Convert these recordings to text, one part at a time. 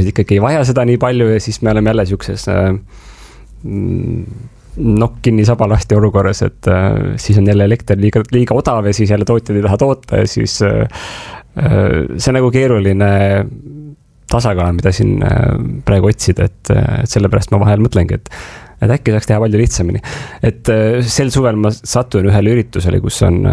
autosid ikkagi ei vaja seda nii palju ja siis me oleme jälle siukses nokkinni sabalasti olukorras, et siis on jälle elekter liiga odav ja siis jälle tootjad ei taha toota ja siis see on nagu keeruline tasakaal, mida siin praegu otsida, et sellepärast ma vahel mõtlengi, et äkki saaks teha palju lihtsamini. Et sel suvel ma satun ühele üritusele,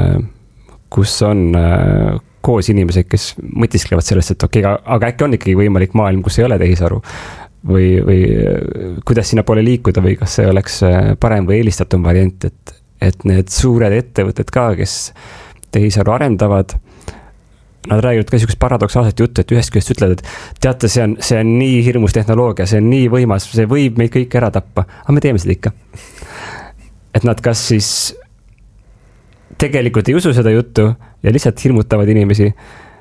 kus on koos inimesed, kes mõtisklevad sellest, et okei, aga äkki on ikkagi võimalik maailm, kus ei ole tehisaru või kuidas sinna poole liikuda või kas see oleks parem või eelistatum variant, et need suured ettevõtted ka, kes tehisaru arendavad, nad räägivad ka niisugust paradoksaalset juttu, et ühest küljest ütlevad, et teate, see on nii hirmus tehnoloogia, see on nii võimas, see võib meid kõik ära tappa, aga me teeme seda ikka. Et nad kas siis tegelikult ei usu seda juttu ja lihtsalt hirmutavad inimesi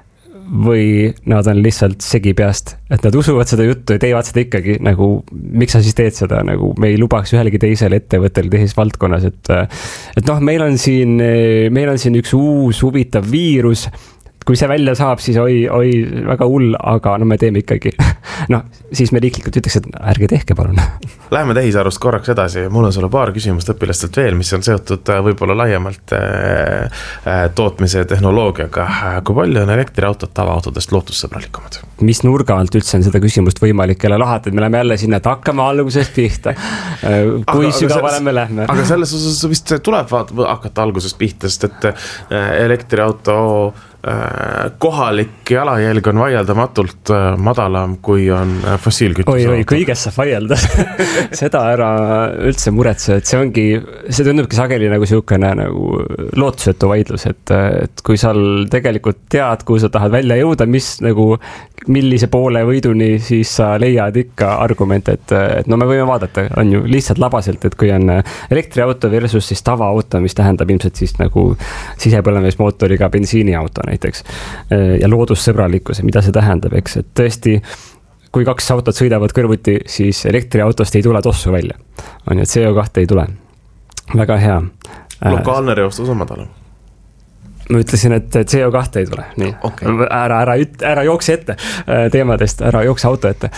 või nad on lihtsalt segi peast, et nad usuvad seda juttu ja teevad seda ikkagi, nagu miks sa siis teed seda, nagu me ei lubaks ühelegi teisele ettevõttele teises valdkonnas, et noh, meil on siin üks uus huvitav viirus, kui see välja saab, siis oi, väga hull, aga no me teeme ikkagi. No, siis me riiklikult ütleks, et ärge tehke, palun. Läheme tehisarust korraks edasi. Mul on sulle paar küsimust õpilastelt veel, mis on seotud võib-olla laiemalt tootmise tehnoloogiaga. Kui palju on elektriautot tavaautodest lootussõbralikumad? Mis nurga alt üldse on seda küsimust võimalik jälle lahata, et me läheme jälle sinna, et hakkame algusest pihta. Kui sügavale me lähme. Aga selles osas vist tuleb hakata algusest pihta, sest et elektriauto kohalik jalajälg on vaieldamatult madalam, kui on fossiilkütus. Oi, kõigest saab vaielda. Seda ära üldse muretse, et see tundubki sageli nagu siukene nagu lootusetu vaidlus, et kui sa tegelikult tead, kuhu sa tahad välja jõuda, millise poole võiduni, siis sa leiad ikka argument, et no me võime vaadata, on ju lihtsalt labaselt, et kui on elektriauto versus siis tavaauto, mis tähendab ilmselt siis nagu sisepõlemismootoriga bensiiniauto näiteks ja loodussõbralikkuse, mida see tähendab, eks, et tõesti, kui kaks autot sõidavad kõrvuti, siis elektriautost ei tule tossu välja. On ju, et CO2 ei tule. Väga hea. Lokaalne reostus on madalam. Ma ütlesin, et CO2 ei tule. Nii. Okay. Ära jookse ette teemadest, ära jookse auto ette.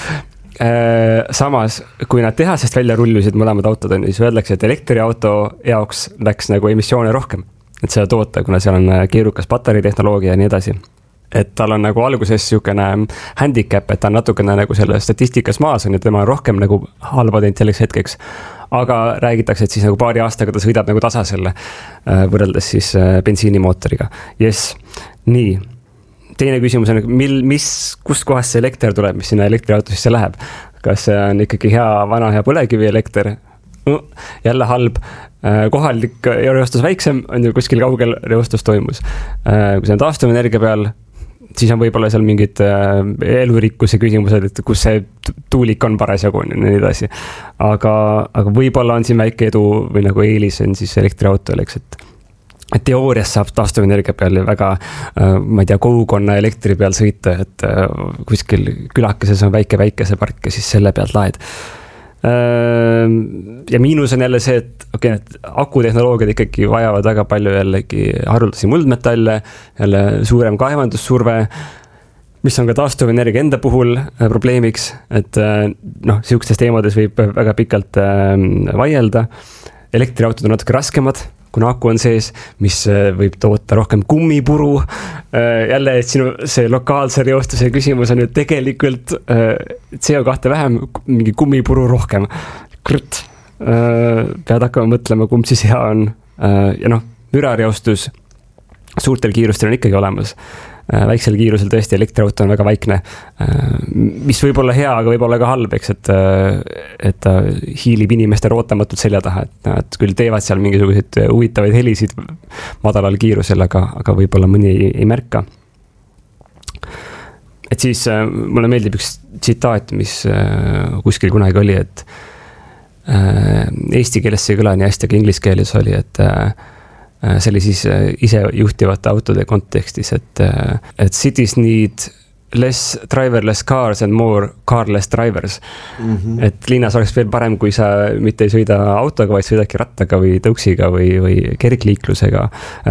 Samas, kui nad tehasest välja rullusid mõlemad autod, siis öeldakse, et elektriauto jaoks läks nagu emissioone rohkem. Et seda toota, kuna seal on keerukas patareitehnoloogia ja nii edasi. Et tal on nagu alguses siukene handicap, et ta on natukene nagu selle statistikas maas on ja tema on rohkem nagu halba teinud selleks hetkeks. Aga räägitakse, et siis nagu paari aastaga ta sõidab nagu tasa selle võrreldes siis bensiinimootoriga. Yes, nii. Teine küsimus on, kust kohast see elekter tuleb, mis sinna elektriautosisse läheb? Kas see on ikkagi vana hea põlevkivi elekter? Jälle halb, kohalik reostus väiksem, on ju kuskil kaugel reostus toimus. Kui see on taastuvenergia peal, siis on võib-olla seal mingid elurikkuse küsimused, et kus see tuulik on parasjagu ja nii edasi. Aga võib-olla on siin väike edu või nagu eelis on siis elektriautol, eks, et teoorias saab taastuvenergia peal väga, ma ei tea, kogukonna elektri peal sõita, et kuskil külakeses on väike park ja siis selle pealt laed. Ja miinus on jälle see, et need akutehnoloogiad ikkagi vajavad väga palju jällegi haruldasi muldmetalle, jälle suurem kaevandussurve, mis on ka taastuvenergia enda puhul probleemiks, et siukstes teemades võib väga pikalt vaielda. Elektriautod on natuke raskemad, kuna aku on sees, mis võib toota rohkem kummipuru. Jälle, et sinu see lokaalse reostuse küsimus on ju tegelikult CO2 vähem, mingi kummipuru rohkem. Pead hakkama mõtlema, kumb siis hea on. Ja mürareostus suurtel kiirustel on ikkagi olemas. Väiksel kiirusel tõesti elektriauto on väga vaikne, mis võib olla hea, aga võib olla ka halb, eks, et ta hiilib inimeste ootamatult selja taha, et nad küll teevad seal mingisuguseid huvitavaid helisid madalal kiirusel, aga võib-olla mõni ei märka. Et siis mulle meeldib üks tsitaat, mis kuskil kunagi oli, et eesti keeles see ei kõla nii hästi, aga inglise keeles oli, et see oli siis ise juhtivate autode kontekstis, et cities need less driverless cars and more carless drivers. Et linnas oleks veel parem, kui sa mitte ei sõida autoga, vaid sõidaki rattaga või tõuksiga või kergliiklusega.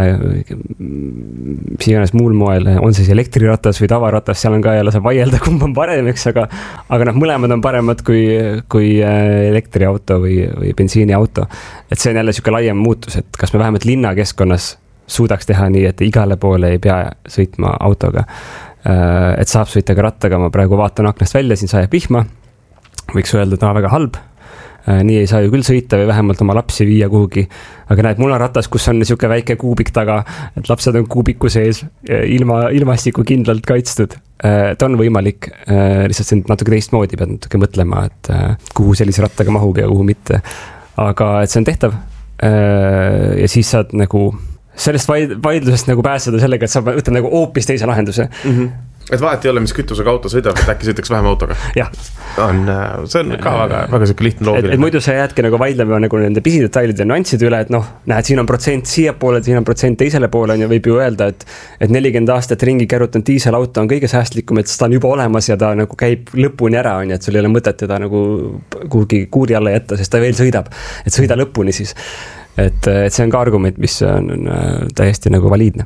Mis iganes muul moel, on siis elektriratas või tavaratas, seal on ka jälle saab vaielda, kumb on parem, eks, aga mõlemad on paremad kui elektriauto või bensiiniauto. Et see on jälle siuke laiem muutus, et kas me vähemalt linnakeskkonnas suudaks teha nii, et igale poole ei pea sõitma autoga. Et saab sõita ka rattaga, ma praegu vaatan aknast välja, siin sajab vihma, võiks öelda, et väga halb, nii ei saa ju küll sõita või vähemalt oma lapsi viia kuhugi, aga näed, mul on ratas, kus on niisugune väike kuubik taga, et lapsed on kuubiku sees ilmastiku kindlalt kaitstud. Et on võimalik, lihtsalt see on natuke teistmoodi, pead natuke mõtlema, et kuhu sellise rattaga mahub ja kuhu mitte, aga et see on tehtav ja siis saad nagu sellest vaidlusest nagu pääseda sellega, et sa võtad nagu hoopis teise lahenduse. Et vahet ei ole, mis kütusega auto sõidab, et äkki sõidaks vähem autoga. Jah. See on ka väga siuke lihtne loogiline. Et muidu sa jäädki nagu vaidlema nagu nende pisidetailide ja nüansside üle, et näed, siin on protsent siia poole, siin on protsent teisele poole ja võib ju öelda, et 40 aastat ringi kärutanud diiselauto on kõige säästlikum, et ta on juba olemas ja ta nagu käib lõpuni ära, et sul ei ole mõtet teda nagu kuhugi kuuri alla jätta, sest ta veel sõidab, et sõida lõpuni siis. Et see on ka argument, mis on täiesti nagu valiidne.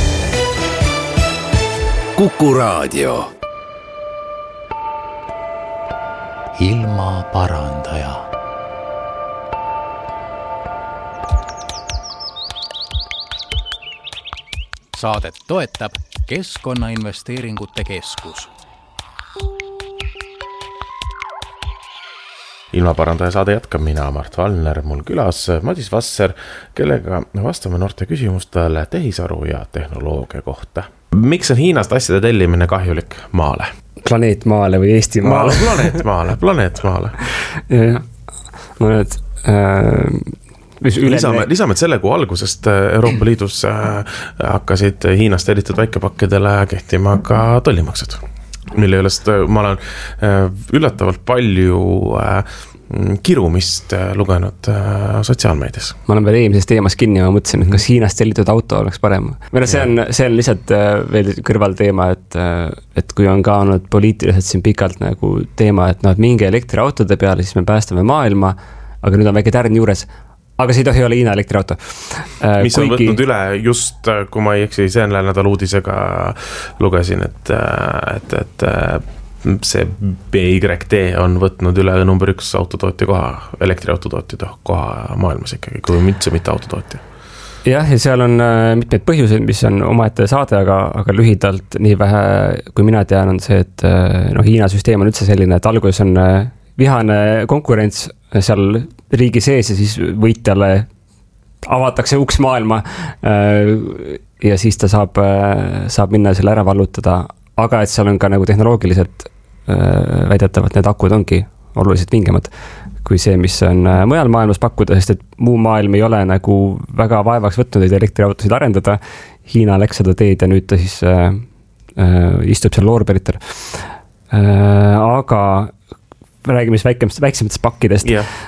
Kuku Raadio. Ilma parandaja. Saadet toetab Keskkonnainvesteeringute Keskus. Ilmaparandaja saade jätkab, mina Mart Valner, mul külas Madis Vasser, kellega vastame noorte küsimustele tehisaru ja tehnoloogia kohta. Miks on Hiinast asjade tellimine kahjulik maale? Planeet maale või Eesti maale? Planeet maale. No need... Lisame, et selle kuu algusest Euroopa Liidus hakkasid Hiinast tellitud väikepakkidele kehtima ka tollimaksed, mille ülest ma olen üllatavalt palju kirumist lugenud sotsiaalmeedias. Ma olen veel eelmises teemas kinni, ma mõtlesin, et kas Hiinast tellitud auto oleks parem. See on lihtsalt veel kõrvalteema, et kui on ka olnud poliitiliselt siin pikalt nagu teema, et mingi elektriautode peale, siis me päästame maailma, aga nüüd on väike tärn juures. Aga see ei tohi olla Hiina elektriauto. Mis on võtnud üle just, kui ma ei eksi, see nädal uudisega lugesin, et see BYD on võtnud üle number 1 autotootja koha, elektriautotootja koha maailmas ikkagi, kui üldse mitte autotootja. Jah, ja seal on mitmeid põhjuseid, mis on omaette saade, aga lühidalt nii vähe, kui mina tean, on see, et Hiina süsteem on üldse selline, et alguses on vihane konkurents seal riigi sees ja siis võitjale avatakse uks maailma ja siis ta saab minna selle ära vallutada, aga et seal on ka nagu tehnoloogiliselt väidetavalt need akud ongi oluliselt vingemad kui see, mis on mujal maailmas pakkuda, sest et muu maailm ei ole nagu väga vaevaks võtnud neid elektriautosid arendada. Hiina läks seda teed ja nüüd ta siis istub seal loorberitel. Aga räägime väiksematest pakkidest.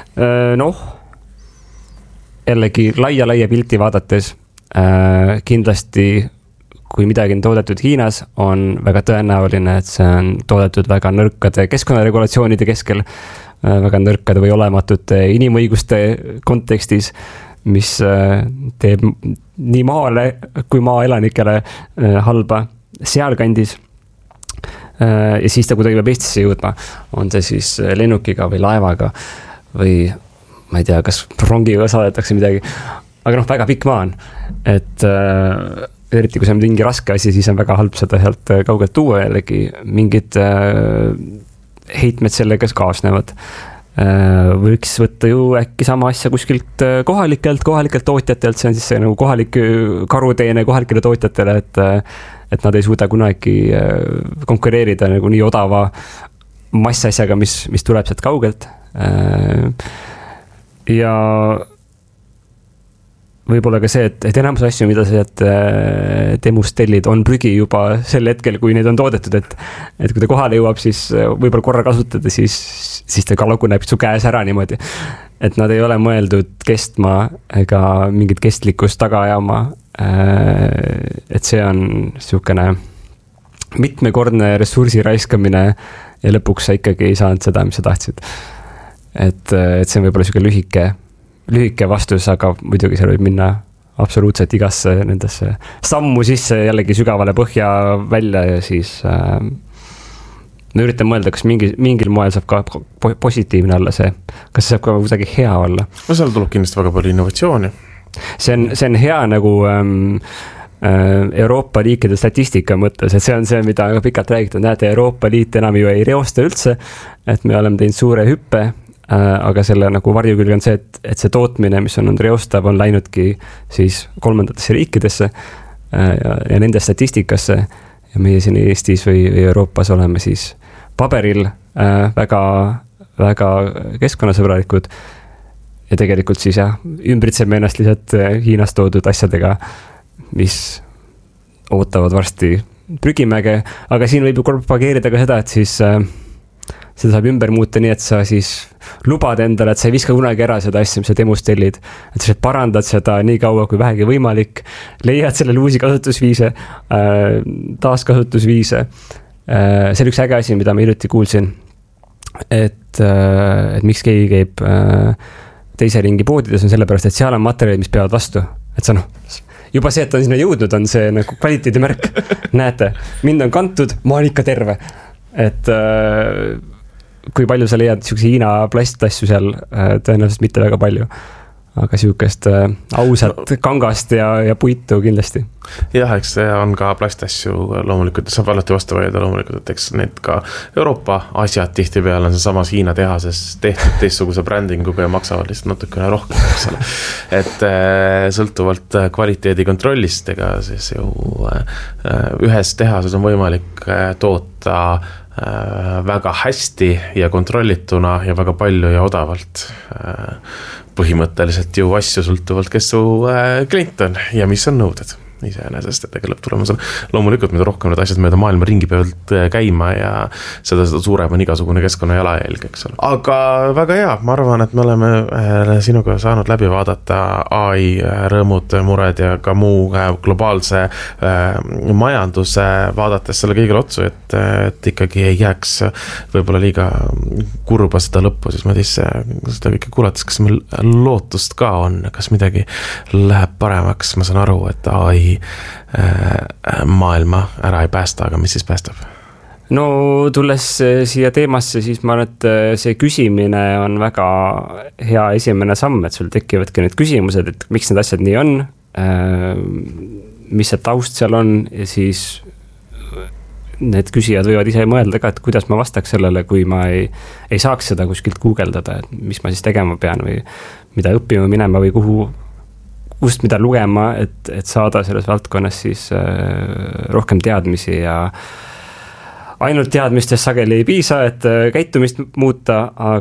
Jällegi laia pilti vaadates kindlasti, kui midagi on toodetud Hiinas, on väga tõenäoline, et see on toodetud väga nõrkade keskkonnaregulatsioonide keskel, väga nõrkade või olematute inimõiguste kontekstis, mis teeb nii maale kui maaelanikele halba sealkandis. Ja siis ta kuidagi peab Eestisse jõudma, on see siis lennukiga või laevaga või ma ei tea, kas rongiga saadetakse midagi, aga väga pikk maa on, et eriti kui see on mingi raske asi, siis on väga halb seda sealt kaugelt tuua, jällegi mingid heitmed sellega kaasnevad. Võiks võtta ju äkki sama asja kuskilt kohalikelt tootjatelt, see on siis see nagu kohalik karuteene kohalikele tootjatele, et nad ei suuda kunagi konkureerida nagu nii odava massasjaga, mis tuleb sealt kaugelt. Ja võib-olla ka see, et enamus asju, mida sa temust tellid, on prügi juba sel hetkel, kui neid on toodetud, et kui ta kohale jõuab, siis võib-olla korra kasutada, siis ta ka laguneb su käes ära niimoodi. Et nad ei ole mõeldud kestma ega mingit kestlikkust taga ajama. Et see on siukene mitmekordne ressursi raiskamine ja lõpuks sa ikkagi ei saanud seda, mis sa tahtsid. Et see on võib-olla selline lühike vastus, aga muidugi seal võib minna absoluutselt igasse nendesse sammu sisse jällegi sügavale põhja välja ja siis ma üritan mõelda, kas mingil moel saab ka positiivne olla see, kas see saab ka kuidagi hea olla. No seal tuleb kindlasti väga palju innovatsiooni. See on hea nagu Euroopa riikide statistika mõttes, et see on see, mida on pikalt räägitud, näete, Euroopa Liit enam ju ei reosta üldse, et me oleme teinud suure hüppe, aga selle nagu varjukülg on see, et see tootmine, mis on reostav, on läinudki siis kolmandatesse riikidesse ja nende statistikasse ja meie siin Eestis või Euroopas oleme siis paberil väga, väga keskkonnasõbralikud ja tegelikult siis ümbritseme ennast lihtsalt Hiinast toodud asjadega, mis ootavad varsti prügimäge, aga siin võib ju propageerida ka seda, et siis seda saab ümber muuta nii, et sa siis lubad endale, et sa ei viska kunagi ära seda asja, mis sa demos tellid. Et sa parandad seda nii kaua kui vähegi võimalik, leiad selle uusi kasutusviise, taaskasutusviise. See oli üks äge asi, mida ma hiljuti kuulsin, et miks keegi käib teise ringi poodides on sellepärast, et seal on materjalid, mis peavad vastu. Et sa juba see, et on sinna jõudnud, on see nagu kvaliteedimärk. Näete, mind on kantud, ma olen ikka terve. Et kui palju sa leiad niisuguse Hiina plastasju seal, tõenäoliselt mitte väga palju. Aga niisugust ausat kangast ja puitu kindlasti. Jah, eks see on ka plastasju loomulikult, saab alati vastu vaielda loomulikult, et eks need ka Euroopa asjad tihti peale on see samas Hiina tehases tehtud teistsuguse brändinguga ja maksavad lihtsalt natukene rohkem, eks ole. Et sõltuvalt kvaliteedi kontrollist, ega siis ju ühes tehases on võimalik toota väga hästi ja kontrollituna ja väga palju ja odavalt. Põhimõtteliselt ju asju sõltuvalt, kes su klient on ja mis on nõuded iseenesest, et ega lõpptulemus on loomulikult, mida rohkem need asjad mööda maailma ringi peavad käima ja seda suurem on igasugune keskkonna jalajälg, eks ole. Aga väga hea, ma arvan, et me oleme sinuga saanud läbi vaadata AI rõõmud, mured ja ka muu globaalse majanduse vaadates selle kõigile otsu, et ikkagi ei jääks võib-olla liiga kurba seda lõppu, siis ma seda kõike kuulates, kas meil lootust ka on, kas midagi läheb paremaks, ma saan aru, et AI maailma ära ei päästa, aga mis siis päästab? No tulles siia teemasse, siis ma arvan, et see küsimine on väga hea esimene samm, et sul tekivadki need küsimused, et miks need asjad nii on, mis see taust seal on ja siis need küsijad võivad ise mõelda ka, et kuidas ma vastaks sellele, kui ma ei saaks seda kuskilt guugeldada, et mis ma siis tegema pean või mida õppima minema või kust mida lugema, et saada selles valdkonnas siis rohkem teadmisi ja ainult teadmistest sageli ei piisa, et käitumist muuta,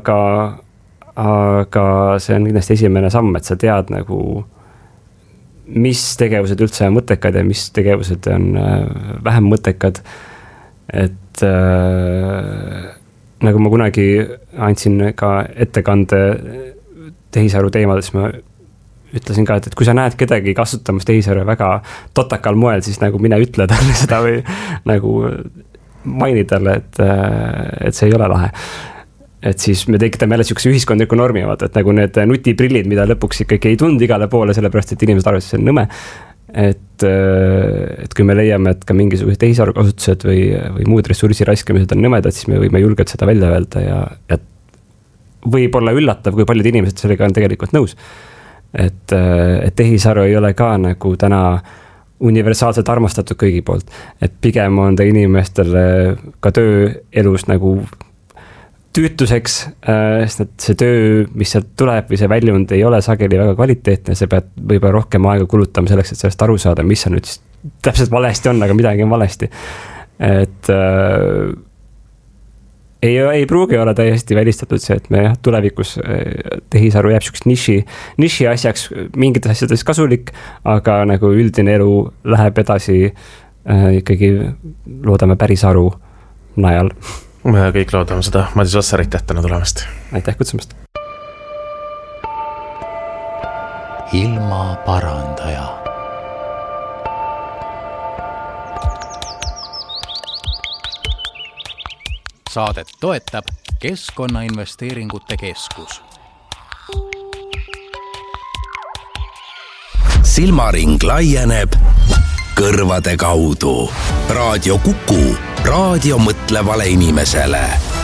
aga see on kindlasti esimene samm, et sa tead nagu, mis tegevused üldse on mõttekad ja mis tegevused on vähem mõttekad. Et nagu ma kunagi andsin ka ettekande tehisaru teemades, ma ütlesin ka, et kui sa näed kedagi kasutamas tehisaru väga totakal moel, siis nagu mine ütle talle seda või nagu maini talle, et see ei ole lahe. Et siis me tekitame jälle niisuguse ühiskondliku normi, et nagu need nutiprillid, mida lõpuks ikkagi ei tund igale poole, sellepärast, et inimesed arvasid, see on nõme. Et kui me leiame, et ka mingisugused tehisaru kasutused või muud ressursi raiskamised on nõmedad, siis me võime julgelt seda välja öelda ja võib olla üllatav, kui paljud inimesed sellega on tegelikult nõus. Et tehisaru ei ole ka nagu täna universaalselt armastatud kõigi poolt. Et pigem on ta inimestele ka tööelus nagu tüütuseks, sest see töö, mis sealt tuleb või see väljund ei ole sageli väga kvaliteetne, see peab võib-olla rohkem aega kulutama selleks, et sellest aru saada, mis on nüüd täpselt valesti on, aga midagi on valesti. Et ei pruugi olla täiesti välistatud see, et me tulevikus tehisaru jääb siukest niši asjaks, mingites asjades kasulik, aga nagu üldine elu läheb edasi ikkagi loodame päris aru najal. Me kõik loodame seda. Madis Vassar, aitäh täna tulemast. Aitäh kutsumast. Ilma parandaja. Saadet toetab Keskkonnainvesteeringute Keskus. Silmaring laieneb kõrvade kaudu. Raadio Kuku, raadio mõtlevale inimesele.